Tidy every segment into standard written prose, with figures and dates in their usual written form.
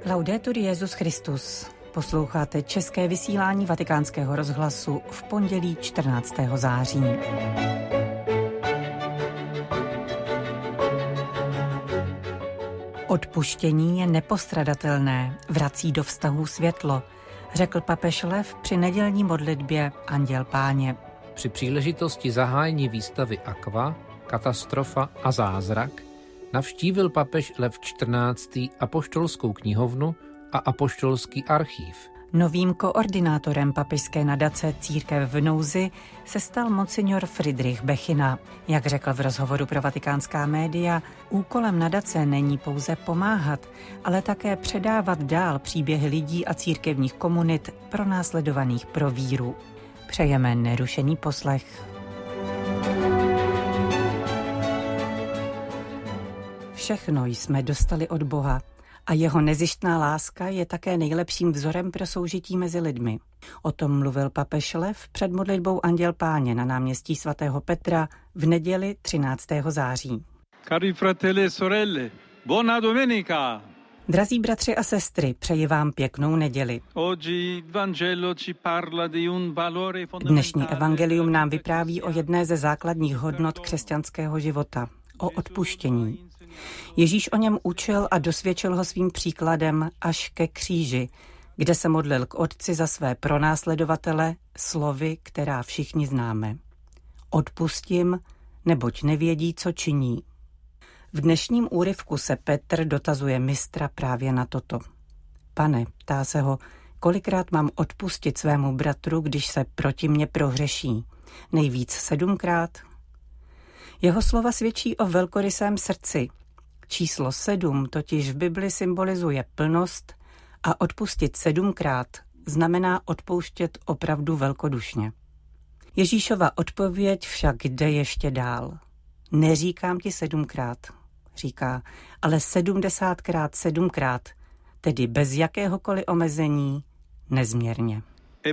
Laudetur Jesus Christus. Posloucháte české vysílání Vatikánského rozhlasu v pondělí 14. září. Odpuštění je nepostradatelné, vrací do vztahů světlo, řekl papež Lev při nedělní modlitbě Anděl Páně. Při příležitosti zahájení výstavy Aqua, katastrofa a zázrak navštívil papež Lev XIV. Apoštolskou knihovnu a apoštolský archív. Novým koordinátorem papežské nadace Církev v nouzi se stal monsignor Friedrich Bechina. Jak řekl v rozhovoru pro vatikánská média, úkolem nadace není pouze pomáhat, ale také předávat dál příběhy lidí a církevních komunit pronásledovaných pro víru. Přejeme nerušený poslech. Všechno jsme dostali od Boha a jeho nezištná láska je také nejlepším vzorem pro soužití mezi lidmi. O tom mluvil papež Lev před modlitbou Anděl Páně na náměstí svatého Petra v neděli 13. září. Cari fratelli e sorelle, buona domenica! Drazí bratři a sestry, přeji vám pěknou neděli. Dnešní evangelium nám vypráví o jedné ze základních hodnot křesťanského života, o odpuštění. Ježíš o něm učil a dosvědčil ho svým příkladem až ke kříži, kde se modlil k Otci za své pronásledovatele slovy, která všichni známe. Odpustím, neboť nevědí, co činí. V dnešním úryvku se Petr dotazuje mistra právě na toto. Pane, ptá se ho, kolikrát mám odpustit svému bratru, když se proti mně prohřeší? Nejvíc 7krát? Jeho slova svědčí o velkorysém srdci. Číslo 7 totiž v Bibli symbolizuje plnost a odpustit 7krát znamená odpouštět opravdu velkodušně. Ježíšova odpověď však jde ještě dál. Neříkám ti 7krát, říká, ale 70krát 7krát, tedy bez jakéhokoliv omezení, nezměrně.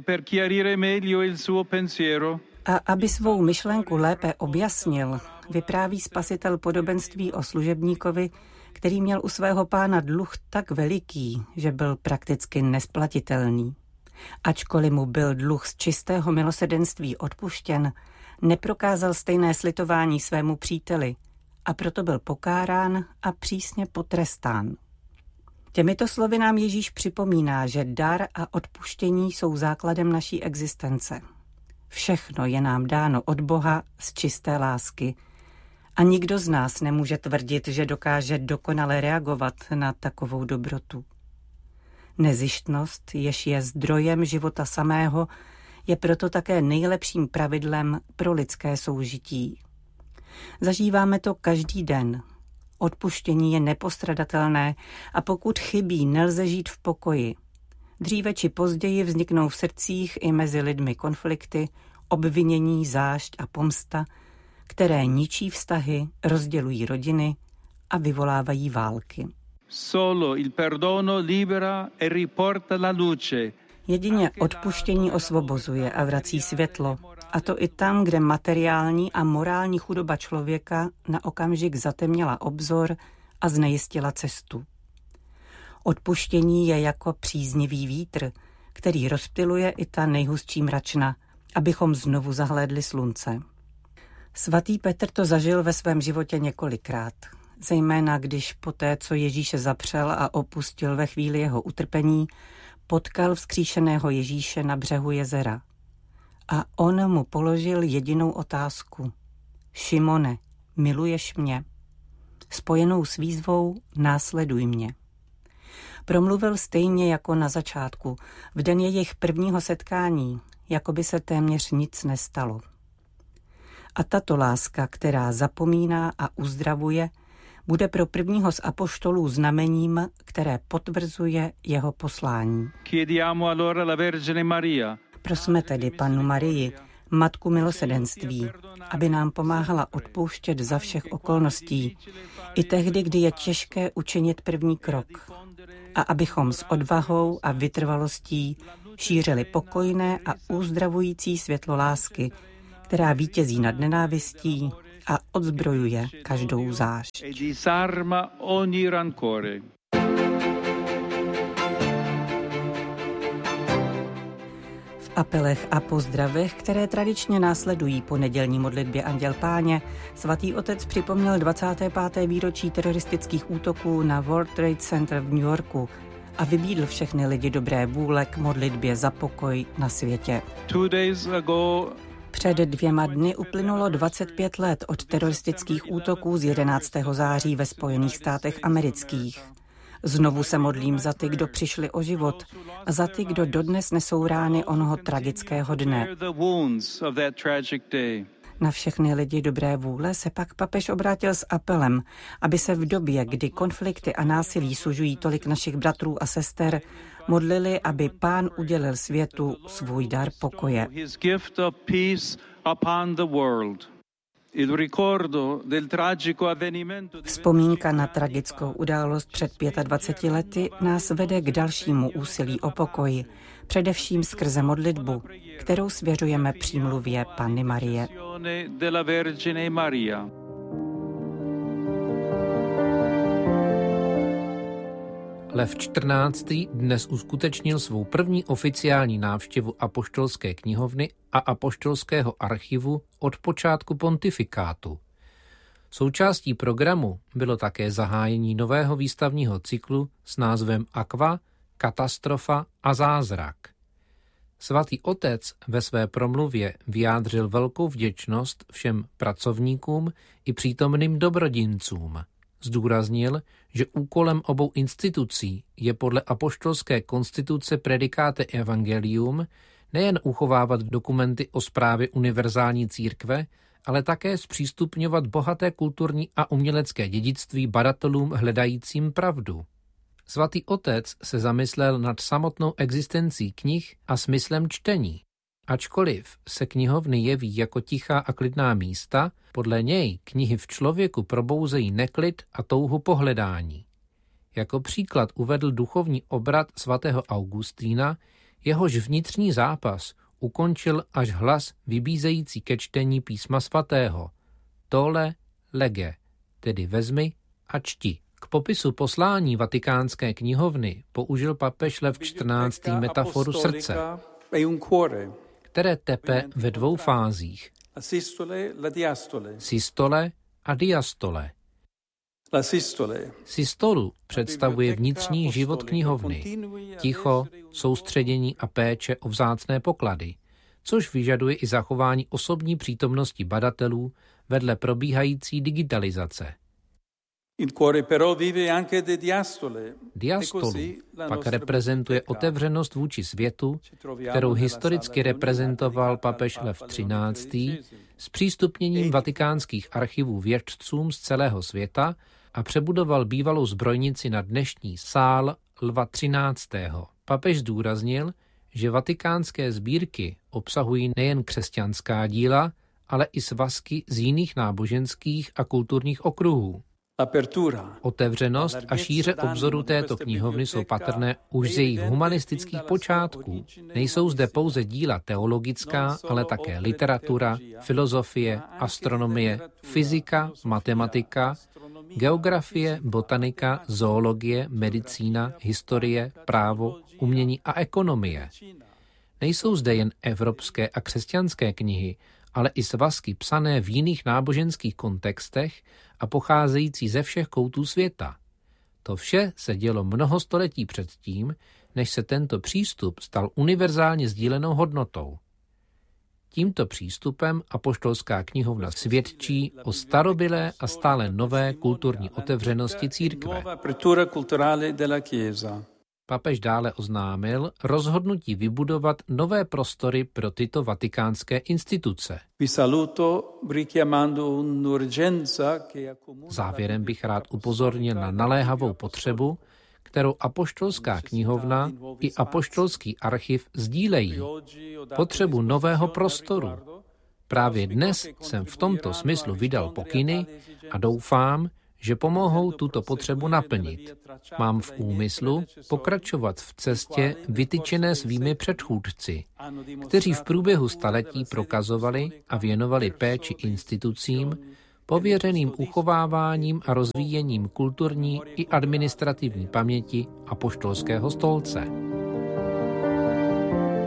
A aby svou myšlenku lépe objasnil, vypráví spasitel podobenství o služebníkovi, který měl u svého pána dluh tak veliký, že byl prakticky nesplatitelný. Ačkoliv mu byl dluh z čistého milosrdenství odpuštěn, neprokázal stejné slitování svému příteli a proto byl pokárán a přísně potrestán. Těmito slovy nám Ježíš připomíná, že dar a odpuštění jsou základem naší existence. Všechno je nám dáno od Boha z čisté lásky a nikdo z nás nemůže tvrdit, že dokáže dokonale reagovat na takovou dobrotu. Nezištnost, jež je zdrojem života samého, je proto také nejlepším pravidlem pro lidské soužití. Zažíváme to každý den. Odpuštění je nepostradatelné a pokud chybí, nelze žít v pokoji. Dříve či později vzniknou v srdcích i mezi lidmi konflikty, obvinění, zášť a pomsta, které ničí vztahy, rozdělují rodiny a vyvolávají války. Jedině odpuštění osvobozuje a vrací světlo, a to i tam, kde materiální a morální chudoba člověka na okamžik zatemnila obzor a znejistila cestu. Odpuštění je jako příznivý vítr, který rozptyluje i ta nejhustší mračna, abychom znovu zahlédli slunce. Svatý Petr to zažil ve svém životě několikrát, zejména když poté, co Ježíše zapřel a opustil ve chvíli jeho utrpení, potkal vzkříšeného Ježíše na břehu jezera. A on mu položil jedinou otázku. Šimone, miluješ mě? Spojenou s výzvou následuj mě. Promluvil stejně jako na začátku, v den jejich prvního setkání, jako by se téměř nic nestalo. A tato láska, která zapomíná a uzdravuje, bude pro prvního z apoštolů znamením, které potvrzuje jeho poslání. Prosme tedy Pannu Marii, Matku milosrdenství, aby nám pomáhala odpouštět za všech okolností, i tehdy, kdy je těžké učinit první krok, a abychom s odvahou a vytrvalostí šířili pokojné a uzdravující světlo lásky, která vítězí nad nenávistí a odzbrojuje každou zášť. apelech a pozdravech, které tradičně následují po nedělní modlitbě Anděl Páně, svatý otec připomněl 25. výročí teroristických útoků na World Trade Center v New Yorku a vybídl všechny lidi dobré vůle k modlitbě za pokoj na světě. Před 2 dny uplynulo 25 let od teroristických útoků z 11. září ve Spojených státech amerických. Znovu se modlím za ty, kdo přišli o život a za ty, kdo dodnes nesou rány onoho tragického dne. Na všechny lidi dobré vůle se pak papež obrátil s apelem, aby se v době, kdy konflikty a násilí sužují tolik našich bratrů a sester, modlili, aby Pán udělil světu svůj dar pokoje. Vzpomínka na tragickou událost před 25 lety nás vede k dalšímu úsilí o pokoj, především skrze modlitbu, kterou svěřujeme přímluvě Panny Marie. Lev XIV. Dnes uskutečnil svou první oficiální návštěvu apoštolské knihovny a apoštolského archivu od počátku pontifikátu. Součástí programu bylo také zahájení nového výstavního cyklu s názvem Aqua, katastrofa a zázrak. Svatý otec ve své promluvě vyjádřil velkou vděčnost všem pracovníkům i přítomným dobrodincům. Zdůraznil, že úkolem obou institucí je podle apoštolské konstituce Predicate Evangelium nejen uchovávat dokumenty o správě univerzální církve, ale také zpřístupňovat bohaté kulturní a umělecké dědictví badatelům hledajícím pravdu. Svatý otec se zamyslel nad samotnou existencí knih a smyslem čtení. Ačkoliv se knihovny jeví jako tichá a klidná místa, podle něj knihy v člověku probouzejí neklid a touhu po hledání. Jako příklad uvedl duchovní obrat svatého Augustína, jehož vnitřní zápas ukončil až hlas vybízející ke čtení písma svatého. Tole lege, tedy vezmi a čti. K popisu poslání Vatikánské knihovny použil papež Lev XIV. Metaforu srdce, které tepe ve 2 fázích. Systole a diastole. Systolu představuje vnitřní život knihovny, ticho, soustředění a péče o vzácné poklady, což vyžaduje i zachování osobní přítomnosti badatelů vedle probíhající digitalizace. Diastolu pak reprezentuje otevřenost vůči světu, kterou historicky reprezentoval papež Lev XIII. S přístupněním vatikánských archivů vědcům z celého světa a přebudoval bývalou zbrojnici na dnešní sál Lva XIII. Papež zdůraznil, že vatikánské sbírky obsahují nejen křesťanská díla, ale i svazky z jiných náboženských a kulturních okruhů. Otevřenost a šíře obzoru této knihovny jsou patrné už z jejich humanistických počátků. Nejsou zde pouze díla teologická, ale také literatura, filozofie, astronomie, fyzika, matematika, geografie, botanika, zoologie, medicína, historie, právo, umění a ekonomie. Nejsou zde jen evropské a křesťanské knihy, ale i svazky psané v jiných náboženských kontextech a pocházející ze všech koutů světa. To vše se dělo mnoho století předtím, než se tento přístup stal univerzálně sdílenou hodnotou. Tímto přístupem apoštolská knihovna svědčí o starobylé a stále nové kulturní otevřenosti církve. Papež dále oznámil rozhodnutí vybudovat nové prostory pro tyto vatikánské instituce. Závěrem bych rád upozornil na naléhavou potřebu, kterou apoštolská knihovna i apoštolský archiv sdílejí. Potřebu nového prostoru. Právě dnes jsem v tomto smyslu vydal pokyny a doufám, že pomohou tuto potřebu naplnit. Mám v úmyslu pokračovat v cestě vytyčené svými předchůdci, kteří v průběhu staletí prokazovali a věnovali péči institucím, pověřeným uchováváním a rozvíjením kulturní i administrativní paměti apoštolského stolce.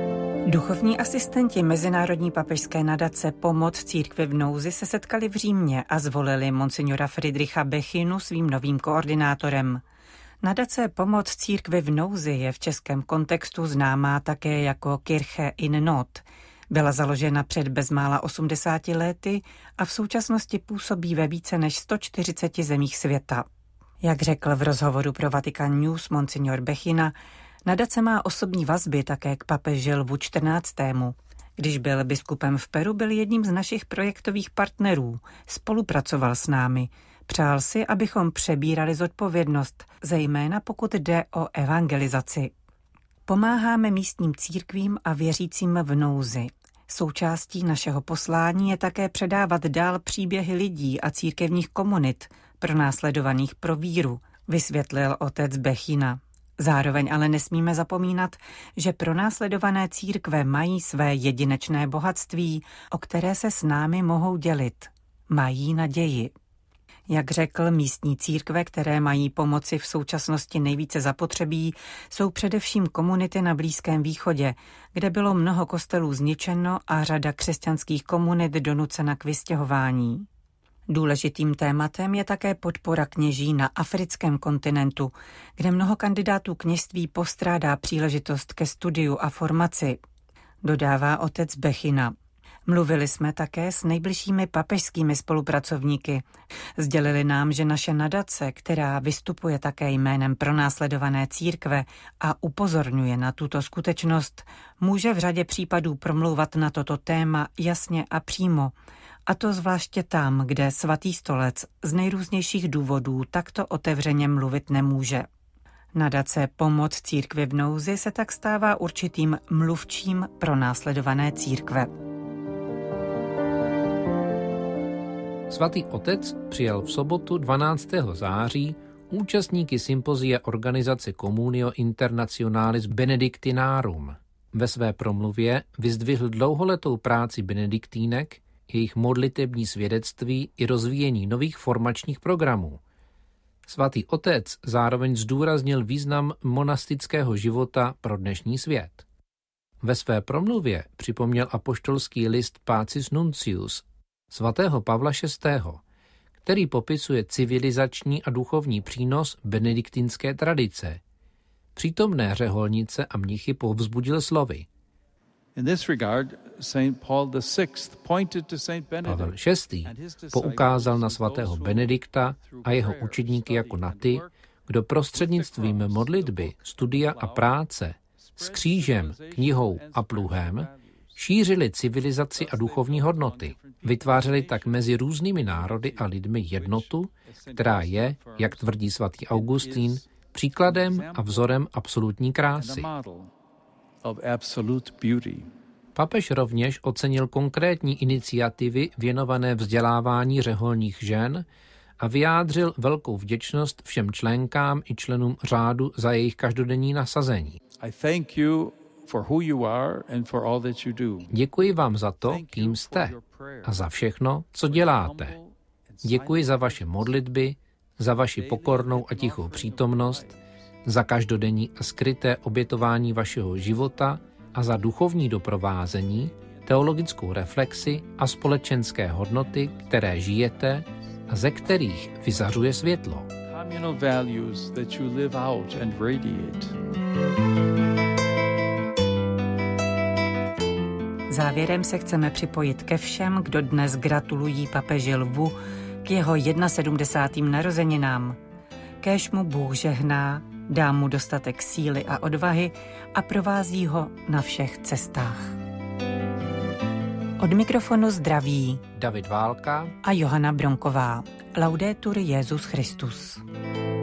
Duchovní asistenti Mezinárodní papežské nadace Pomoc církvi v nouzi se setkali v Římě a zvolili monsignora Friedricha Bechinu svým novým koordinátorem. Nadace Pomoc církvi v nouzi je v českém kontextu známá také jako Kirche in Not. Byla založena před bezmála 80 lety a v současnosti působí ve více než 140 zemích světa. Jak řekl v rozhovoru pro Vatican News monsignor Bechina, nadace má osobní vazby také k papeži Lvu XIV. Když byl biskupem v Peru, byl jedním z našich projektových partnerů, spolupracoval s námi. Přál si, abychom přebírali zodpovědnost, zejména pokud jde o evangelizaci. Pomáháme místním církvím a věřícím v nouzi. Součástí našeho poslání je také předávat dál příběhy lidí a církevních komunit pronásledovaných pro víru, vysvětlil otec Bechina. Zároveň ale nesmíme zapomínat, že pronásledované církve mají své jedinečné bohatství, o které se s námi mohou dělit. Mají naději. Jak řekl, místní církve, které mají pomoci v současnosti nejvíce zapotřebí, jsou především komunity na Blízkém východě, kde bylo mnoho kostelů zničeno a řada křesťanských komunit donucena k vystěhování. Důležitým tématem je také podpora kněží na africkém kontinentu, kde mnoho kandidátů kněžství postrádá příležitost ke studiu a formaci, dodává otec Bechina. Mluvili jsme také s nejbližšími papežskými spolupracovníky. Sdělili nám, že naše nadace, která vystupuje také jménem pronásledované církve a upozorňuje na tuto skutečnost, může v řadě případů promlouvat na toto téma jasně a přímo, a to zvláště tam, kde Svatý stolec z nejrůznějších důvodů takto otevřeně mluvit nemůže. Nadace Pomoc církvi v nouzi se tak stává určitým mluvčím pronásledované církve. Svatý otec přijal v sobotu 12. září účastníky sympozia organizace Communio Internationalis Benedictinarum. Ve své promluvě vyzdvihl dlouholetou práci benediktínek, jejich modlitební svědectví i rozvíjení nových formačních programů. Svatý otec zároveň zdůraznil význam monastického života pro dnešní svět. Ve své promluvě připomněl apoštolský list Pacis Nuncius svatého Pavla VI., který popisuje civilizační a duchovní přínos benediktinské tradice. Přítomné řeholnice a mnichy povzbudil slovy. Pavel VI. Poukázal na svatého Benedikta a jeho učedníky jako na ty, kdo prostřednictvím modlitby, studia a práce s křížem, knihou a pluhem šířili civilizaci a duchovní hodnoty. Vytvářeli tak mezi různými národy a lidmi jednotu, která je, jak tvrdí svatý Augustín, příkladem a vzorem absolutní krásy. Papež rovněž ocenil konkrétní iniciativy věnované vzdělávání řeholních žen a vyjádřil velkou vděčnost všem členkám i členům řádu za jejich každodenní nasazení. Děkuji vám za to, kým jste, a za všechno, co děláte. Děkuji za vaše modlitby, za vaši pokornou a tichou přítomnost, za každodenní a skryté obětování vašeho života a za duchovní doprovázení, teologickou reflexi a společenské hodnoty, které žijete a ze kterých vyzařuje světlo. Závěrem se chceme připojit ke všem, kdo dnes gratulují papeži Lvu k jeho 71. narozeninám. Kéž mu Bůh žehná, dá mu dostatek síly a odvahy a provází ho na všech cestách. Od mikrofonu zdraví David Válka a Johana Bronková. Laudetur Jesus Christus.